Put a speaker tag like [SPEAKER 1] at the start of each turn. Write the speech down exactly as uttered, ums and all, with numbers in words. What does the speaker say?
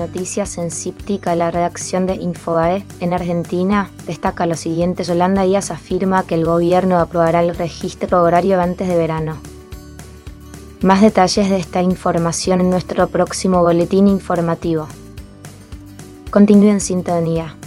[SPEAKER 1] noticias en Cíptica, la redacción de Infobae. En Argentina destaca lo siguiente: Yolanda Díaz afirma que el gobierno aprobará el registro horario antes de verano. Más detalles de esta información en nuestro próximo boletín informativo. Continúe en sintonía.